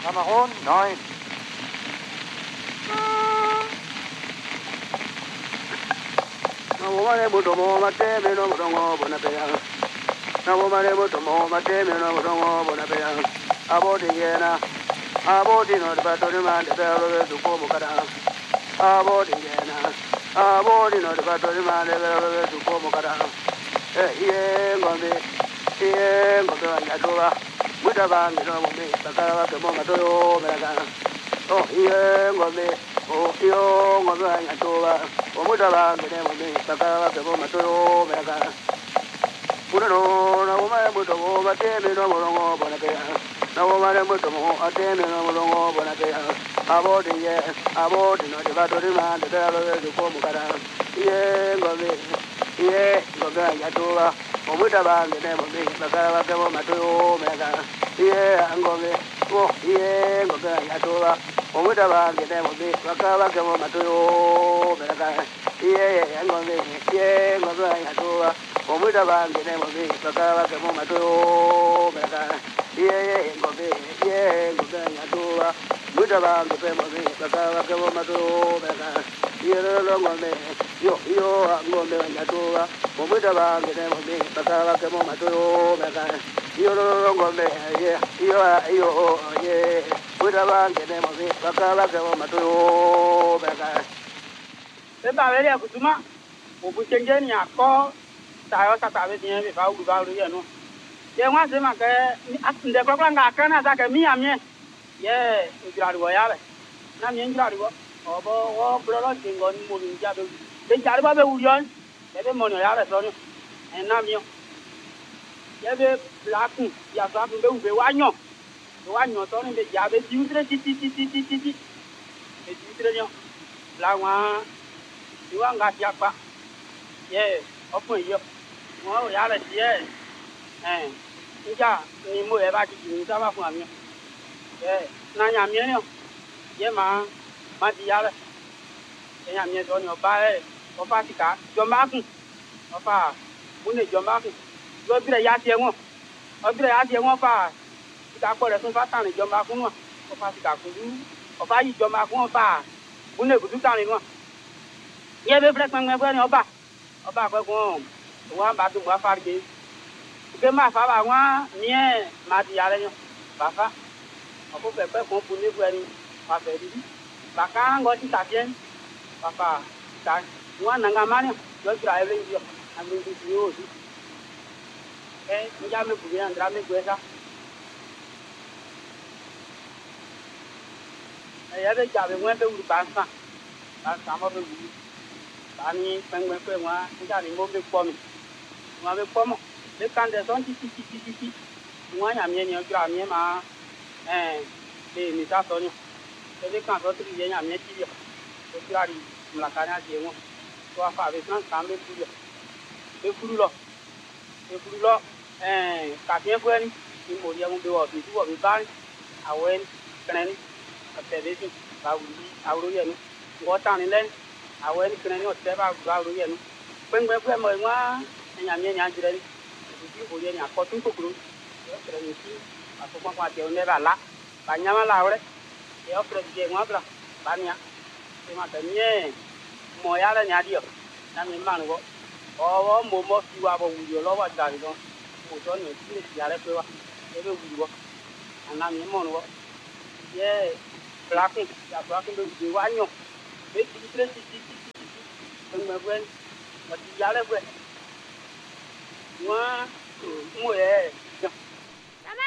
Cameroon 9. Nawomare mutomo mate meno mutongo bonapea. Nawomare mutomo mate meno mutongo bonapea. Abodingena. Abodino de Batorima de Belo de Comocada. Abodingena. Abodino de Batorima de Belo de Comocada. Gombe. Gombe Yatoa. Mutaban, you know, me, Takara, the Momatoyo, Meraga. Oh, Gombe. Oh, Gombe Yatoa. Oh, Mutaban, the name of me, Takara, the Momatoyo, Meraga. Purano, Nawama Mutomo, Matemi, no Morongo, Bonapea. Nawama Mutomo, Atemi, no Morongo, Bonapea. Abodi, no, the Batorima, the Belo de Comocada. Gombe. Gombe Yatoa. Omutaba the name of me, Bakara, the Momatoyo, Meraga. Gombe. Oh, Gombe Yatoa. Omutaba the name of me, Bakara, the Momatoyo, Meraga. Gombe. Gombe Yatoa. Omutaba the name of me, Bakara, the Momatoyo, Meraga. Gombe. Gombe Yatoa. Mutaba the name of me, Bakara, the Momatoyo, Meraga. Gombe. Gombe Yatoa. Omutaba the name of me, Bakara, the Momatoyo, Meraga. Gombe. Mutaba the name of me, Bakara, the Momatoyo, Meraga. Thế bà với đẹp của chúng á, của bùi chân trên nhà có tài ở sạc với tiền vì pháo vào được rồi. Thế ngoan thế mà cái để có con gà cái này ra cái mi am nhé. Yeah, ra được rồi à vậy. Nam nhân ra được rồi. Bố lo chuyện còn một mình ra được. Đến trả được bao nhiêu rồi? Để bên mọi người ra rồi. Nam nhân. Thế về black, giờ sao cũng về quá nhỏ. Quá nhỏ cho nên bây giờ về chiếu thế chi. Về chiếu thế nhau. Là mà Iwan nggak siapa, apa ya? Mau ya lah dia, ni mau ya bagi ni sama aku ambil, nanya ambil ni, mati ya lah, ambil tu ni apa sika, jomba aku, apa, bunyi jomba aku, dua bila ya tiang apa, sika aku ada sempat tanya jomba aku ni, apa sika aku dulu, apa ini jomba aku apa, bunyi aku tu tanya ni. Ia befrek mengapa ni oba kau kau, wah batu wah fargi, kemah faham wah ni mati ada ni, bafa, aku befrek kau punya kau ni, bafa ini, bakang kau si takian, bafa, tak, wah nanggaman ni, jual traveling dia, ambil tu siu, macam ni bukan drama kuasa, ada jadi mungkin tu bangsa apa tu. Ani pengwen kwe mwa nja ni mo be pomi mwa be pomo le kan de son ti mwa nya mye ni gra mye ma le ni ta so ni le kan so tri ye nya mye ti yo to gra ri mla ka nya je mo to afa be san kan be furu lo ka tie kwe ni mo ya mo be wo be ba awen kenen ka te be ti ba wu awru ye ni ngo ta ni len awen kena ni ote ba gua ru yen pengbe mo ngwa nya mye nya jire ni ti bo ye ni akotun ko kru yo kre ni ti aso kwa te ne ba la ba nya ma la ore yo kre je ngwa bra ba nya ti ma te nye mo ya le nya dio na mi ma no o mo fi wa bo wu yo lo wa ja ni do mo to ni ti ya le pe wa e be wu wo ana mi mo no ye black ya black be wa nyo be ti pengwen mati jale gue, mua mua